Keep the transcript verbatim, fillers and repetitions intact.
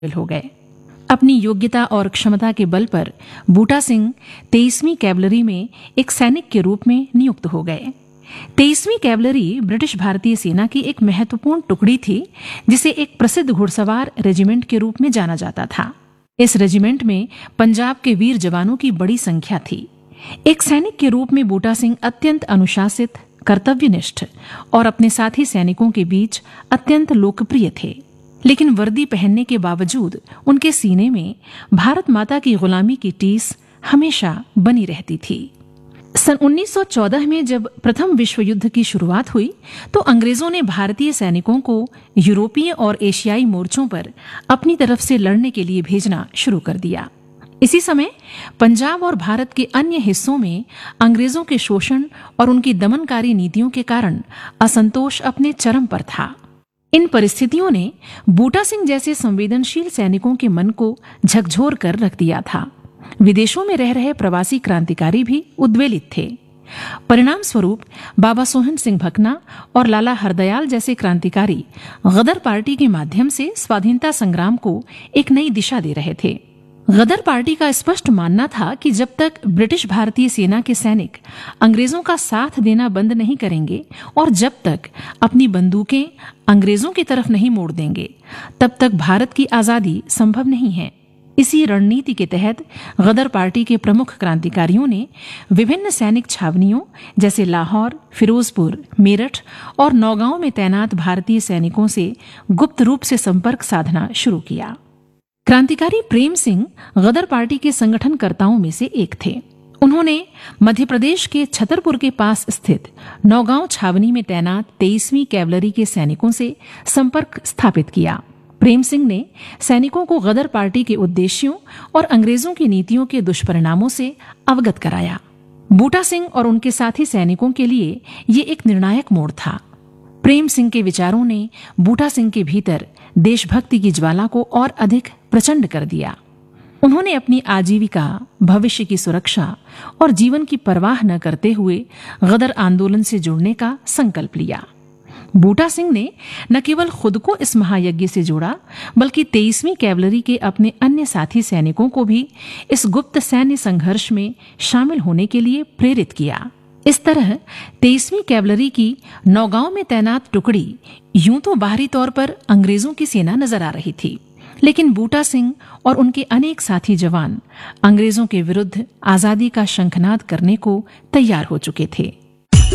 हो गए। अपनी योग्यता और क्षमता के बल पर बूटा सिंह तेईसवीं कैवलरी में एक सैनिक के रूप में नियुक्त हो गए। तेईसवीं कैवलरी ब्रिटिश भारतीय सेना की एक महत्वपूर्ण टुकड़ी थी, जिसे एक प्रसिद्ध घुड़सवार रेजिमेंट के रूप में जाना जाता था। इस रेजिमेंट में पंजाब के वीर जवानों की बड़ी संख्या थी। एक सैनिक के रूप में बूटा सिंह अत्यंत अनुशासित, कर्तव्यनिष्ठ और अपने साथी सैनिकों के बीच अत्यंत लोकप्रिय थे। लेकिन वर्दी पहनने के बावजूद उनके सीने में भारत माता की गुलामी की टीस हमेशा बनी रहती थी। सन उन्नीस सौ चौदह में जब प्रथम विश्व युद्ध की शुरुआत हुई तो अंग्रेजों ने भारतीय सैनिकों को यूरोपीय और एशियाई मोर्चों पर अपनी तरफ से लड़ने के लिए भेजना शुरू कर दिया। इसी समय पंजाब और भारत के अन्य हिस्सों में अंग्रेजों के शोषण और उनकी दमनकारी नीतियों के कारण असंतोष अपने चरम पर था। इन परिस्थितियों ने बूटा सिंह जैसे संवेदनशील सैनिकों के मन को झकझोर कर रख दिया था। विदेशों में रह रहे प्रवासी क्रांतिकारी भी उद्वेलित थे। परिणाम स्वरूप बाबा सोहन सिंह भकना और लाला हरदयाल जैसे क्रांतिकारी गदर पार्टी के माध्यम से स्वाधीनता संग्राम को एक नई दिशा दे रहे थे। गदर पार्टी का स्पष्ट मानना था कि जब तक ब्रिटिश भारतीय सेना के सैनिक अंग्रेजों का साथ देना बंद नहीं करेंगे और जब तक अपनी बंदूकें अंग्रेजों की तरफ नहीं मोड़ देंगे, तब तक भारत की आजादी संभव नहीं है। इसी रणनीति के तहत गदर पार्टी के प्रमुख क्रांतिकारियों ने विभिन्न सैनिक छावनियों जैसे लाहौर, फिरोजपुर, मेरठ और नौगांव में तैनात भारतीय सैनिकों से गुप्त रूप से संपर्क साधना शुरू किया। क्रांतिकारी प्रेम सिंह गदर पार्टी के संगठनकर्ताओं में से एक थे। उन्होंने मध्य प्रदेश के छतरपुर के पास स्थित नौगांव छावनी में तैनात तेईसवीं कैवलरी के सैनिकों से संपर्क स्थापित किया। प्रेम सिंह ने सैनिकों को गदर पार्टी के उद्देश्यों और अंग्रेजों की नीतियों के दुष्परिणामों से अवगत कराया। बूटा सिंह और उनके साथी सैनिकों के लिए ये एक निर्णायक मोड़ था। प्रेम सिंह के विचारों ने बूटा सिंह के भीतर देशभक्ति की ज्वाला को और अधिक प्रचंड कर दिया। उन्होंने अपनी आजीविका, भविष्य की सुरक्षा और जीवन की परवाह न करते हुए गदर आंदोलन से जुड़ने का संकल्प लिया। बूटा सिंह ने न केवल खुद को इस महायज्ञ से जोड़ा, बल्कि तेईसवीं कैवलरी के अपने अन्य साथी सैनिकों को भी इस गुप्त सैन्य संघर्ष में शामिल होने के लिए प्रेरित किया। इस तरह तेईसवीं कैवलरी की नौगांव में तैनात टुकड़ी यूं तो बाहरी तौर पर अंग्रेजों की सेना नजर आ रही थी, लेकिन बूटा सिंह और उनके अनेक साथी जवान अंग्रेजों के विरुद्ध आजादी का शंखनाद करने को तैयार हो चुके थे।